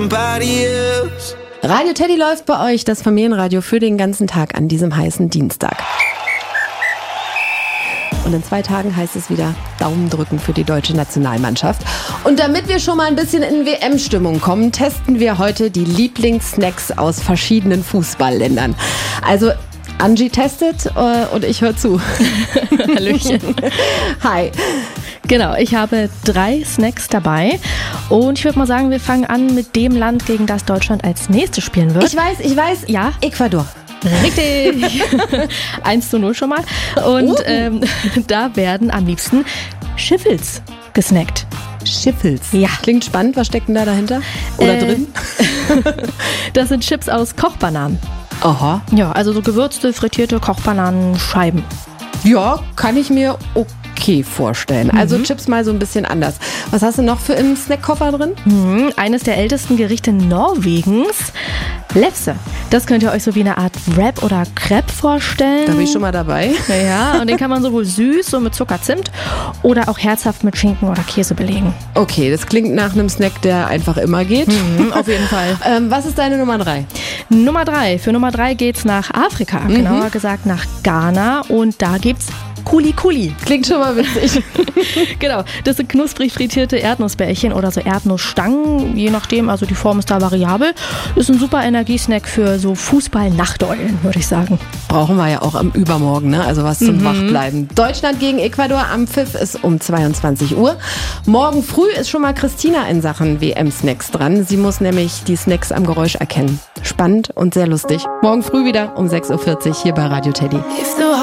Radio Teddy läuft bei euch, das Familienradio für den ganzen Tag an diesem heißen Dienstag. Und in 2 Tagen heißt es wieder Daumen drücken für die deutsche Nationalmannschaft. Und damit wir schon mal ein bisschen in WM-Stimmung kommen, testen wir heute die Lieblingssnacks aus verschiedenen Fußballländern. Also Angie testet und ich höre zu. Hallöchen. Hi. Genau, ich habe 3 Snacks dabei und ich würde mal sagen, wir fangen an mit dem Land, gegen das Deutschland als nächstes spielen wird. Ich weiß. Ja? Ecuador. Richtig. 1:0 schon mal. Und da werden am liebsten Schiffels gesnackt. Schiffels. Ja. Klingt spannend. Was steckt denn da dahinter? Oder drin? Das sind Chips aus Kochbananen. Aha. Ja, also so gewürzte, frittierte Kochbananenscheiben. Ja, kann ich mir okay vorstellen. Also Chips mal so ein bisschen anders. Was hast du noch für im Snackkoffer drin? Eines der ältesten Gerichte Norwegens, Lefse. Das könnt ihr euch so wie eine Art Wrap oder Crepe vorstellen. Da bin ich schon mal dabei. Ja, und den kann man sowohl süß, so mit Zucker, Zimt oder auch herzhaft mit Schinken oder Käse belegen. Okay, das klingt nach einem Snack, der einfach immer geht. Auf jeden Fall. Was ist deine Nummer 3? Nummer 3. Für Nummer 3 geht's nach Afrika, genauer gesagt nach Ghana, und da gibt's Kuli Kuli. Klingt schon mal witzig. Genau, das sind knusprig frittierte Erdnussbällchen oder so Erdnussstangen, je nachdem, also die Form ist da variabel. Ist ein super Energiesnack für so Fußball-Nachteulen, würde ich sagen. Brauchen wir ja auch am Übermorgen, ne? Also was zum Wachbleiben. Deutschland gegen Ecuador am Pfiff ist um 22 Uhr. Morgen früh ist schon mal Christina in Sachen WM-Snacks dran. Sie muss nämlich die Snacks am Geräusch erkennen. Spannend und sehr lustig. Morgen früh wieder um 6:40 Uhr hier bei Radio Teddy.